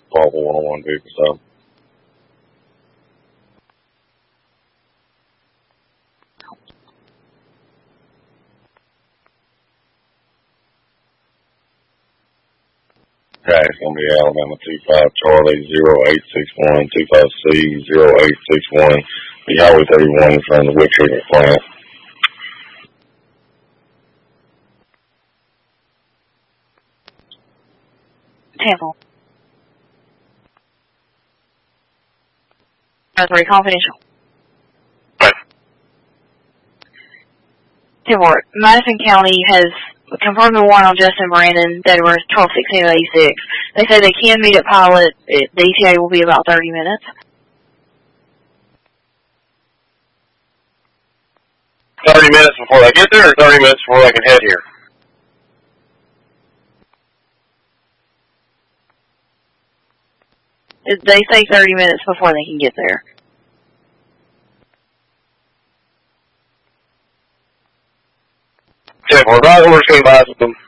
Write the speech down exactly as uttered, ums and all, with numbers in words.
Bravo one oh one vehicle stop. Okay, it's going to be Alabama two five Charlie zero eight six one two five C zero eight six one. The Highway thirty-one in front of the wood treatment plant. Temple. Raspberry Confidential. Right. Temple, Madison County has confirmed the warrant on Justin Brandon, that was twelve sixteen eighty-six. They say they can meet at Pilot. It, the E T A will be about thirty minutes. thirty minutes before they get there, or thirty minutes before they can head here? They say thirty minutes before they can get there. Okay, well, right, we're just going to advise them.